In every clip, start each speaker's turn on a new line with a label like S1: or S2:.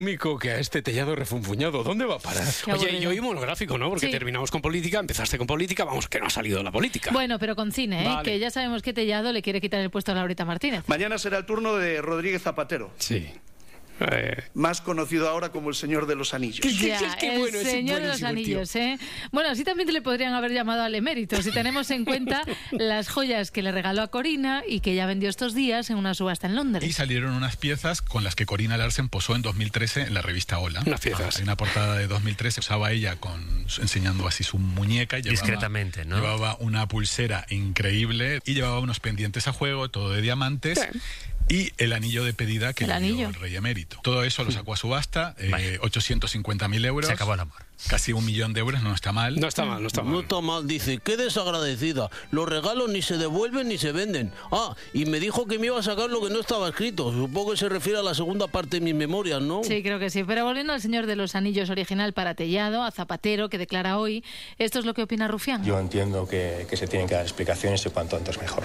S1: Mico, que a este tellado refunfuñado, ¿dónde va a parar?
S2: Oye, y hoy monográfico, ¿no? Porque terminamos con política, empezaste con política, vamos, que no ha salido la política.
S3: Bueno, pero con cine,
S2: Vale.
S3: que ya sabemos que Tellado le quiere quitar el puesto a Laurita Martínez.
S4: Mañana será el turno de Rodríguez Zapatero.
S2: Sí.
S4: Más conocido ahora como el Señor de los Anillos.
S3: Ya, el Señor de los Anillos, ¿eh? Bueno, así también le podrían haber llamado al emérito, si tenemos en cuenta las joyas que le regaló a Corina y que ya vendió estos días en una subasta en Londres.
S5: Y salieron unas piezas con las que Corina Larsen posó en 2013 en la revista Hola.
S2: Unas piezas.
S5: Hay una portada de 2013, usaba ella enseñando así su muñeca. Y
S6: discretamente, ¿no?
S5: Llevaba una pulsera increíble y llevaba unos pendientes a juego, todo de diamantes. Sí. Y el anillo de pedida que le dio el rey emérito. Todo eso lo sacó a subasta, 850.000 euros.
S6: Se acabó el amor.
S5: Casi 1 millón de euros, no está mal.
S2: No está mal, no está mal.
S7: No está mal, dice, qué desagradecida. Los regalos ni se devuelven ni se venden. Ah, y me dijo que me iba a sacar lo que no estaba escrito. Supongo que se refiere a la segunda parte de mis memorias, ¿no?
S3: Sí, creo que sí. Pero volviendo al Señor de los Anillos original para Tellado, a Zapatero, que declara hoy, esto es lo que opina Rufián.
S8: Yo entiendo que se tienen que dar explicaciones y cuanto antes mejor.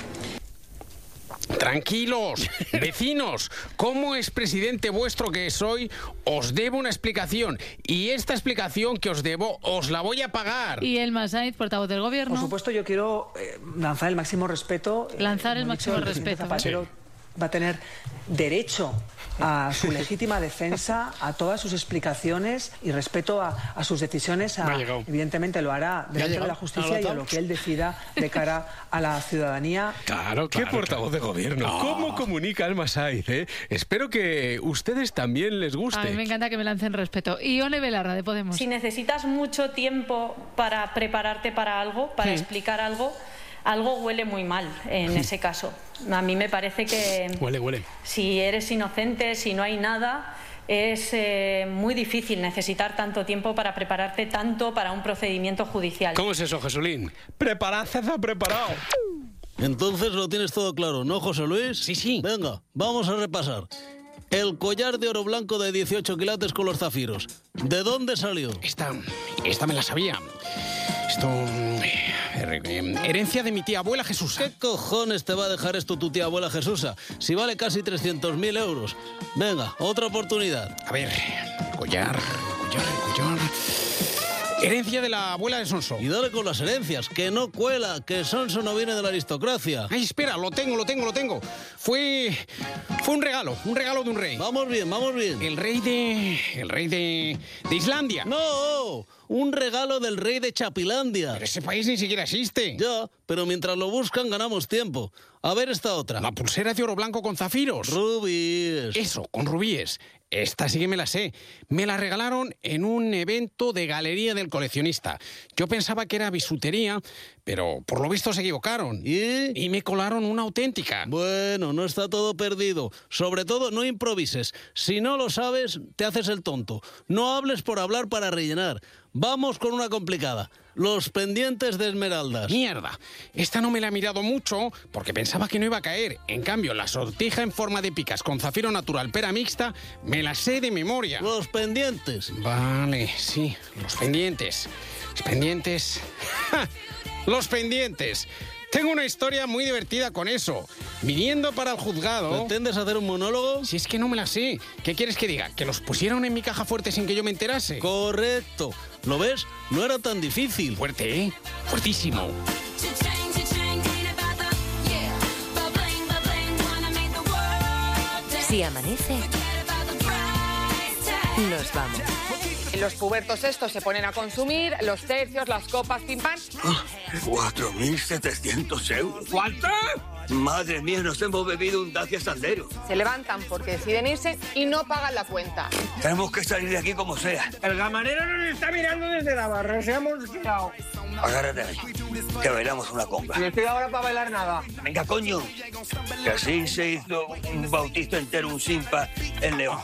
S9: Tranquilos, vecinos, como expresidente vuestro que soy, os debo una explicación y esta explicación que os debo os la voy a pagar.
S3: Y Elma Sainz, portavoz del gobierno.
S10: Por supuesto, yo quiero lanzar el máximo respeto.
S3: Lanzar el máximo respeto.
S10: Zapatero va a tener derecho a su legítima defensa, a todas sus explicaciones y respeto a sus decisiones. Evidentemente lo hará delante de la justicia y a lo que él decida de cara a la ciudadanía.
S1: Claro, qué portavoz de gobierno. ¿Cómo comunica Elma Sainz? Espero que ustedes también les guste.
S3: A mí me encanta que me lancen respeto. Y Ione Belarra, de Podemos.
S11: Si necesitas mucho tiempo para prepararte para algo, para explicar algo, algo huele muy mal en ese caso. A mí me parece que
S2: huele.
S11: Si eres inocente, si no hay nada, es muy difícil necesitar tanto tiempo para prepararte tanto para un procedimiento judicial.
S2: ¿Cómo es eso, Jesulín?
S1: Prepararse está preparado.
S7: Entonces lo tienes todo claro, ¿no, José Luis?
S9: Sí.
S7: Venga, vamos a repasar. El collar de oro blanco de 18 quilates con los zafiros. ¿De dónde salió?
S9: Esta me la sabía. Esto... herencia de mi tía abuela Jesusa.
S7: ¿Qué cojones te va a dejar esto tu tía abuela Jesusa? Si vale casi 300.000 euros. Venga, otra oportunidad.
S9: A ver, collar. Herencia de la abuela de Sonso.
S7: Y dale con las herencias, que no cuela, que Sonso no viene de la aristocracia.
S9: Ay, espera, lo tengo. Fue un regalo de un rey.
S7: Vamos bien.
S9: El rey de Islandia.
S7: No, un regalo del rey de Chapilandia.
S9: Pero ese país ni siquiera existe.
S7: Ya, pero mientras lo buscan ganamos tiempo. A ver esta otra.
S9: La pulsera de oro blanco con zafiros.
S7: Rubíes.
S9: Eso, con rubíes. Esta sí que me la sé. Me la regalaron en un evento de galería del coleccionista. Yo pensaba que era bisutería, pero por lo visto se equivocaron. Y me colaron una auténtica.
S7: Bueno, no está todo perdido. Sobre todo, no improvises. Si no lo sabes, te haces el tonto. No hables por hablar para rellenar. Vamos con una complicada. Los pendientes de esmeraldas.
S9: Mierda. Esta no me la he mirado mucho porque pensaba que no iba a caer. En cambio, la sortija en forma de picas con zafiro natural pera mixta me la sé de memoria.
S7: Los pendientes.
S9: Vale, sí. Los pendientes. ¡Ja! Los pendientes. Tengo una historia muy divertida con eso. Viniendo para el juzgado...
S7: ¿Pretendes hacer un monólogo?
S9: Si es que no me la sé. ¿Qué quieres que diga? ¿Que los pusieron en mi caja fuerte sin que yo me enterase?
S7: Correcto. ¿Lo ves? No era tan difícil.
S9: Fuerte, ¿eh? Fuertísimo.
S12: Si amanece, nos vamos.
S13: Los pubertos estos se ponen a consumir, los tercios, las copas, pim pam.
S14: 4.700 euros.
S13: ¿Cuánto?
S14: Madre mía, nos hemos bebido un Dacia Sandero.
S13: Se levantan porque deciden irse y no pagan la cuenta.
S14: Tenemos que salir de aquí como sea.
S13: El camarero nos está mirando desde la barra, se hemos quedado.
S14: Agárrate ahí, que bailamos una conga.
S13: No estoy ahora para bailar nada.
S14: Venga, coño. Que así se hizo un bautizo entero, un simpa en León.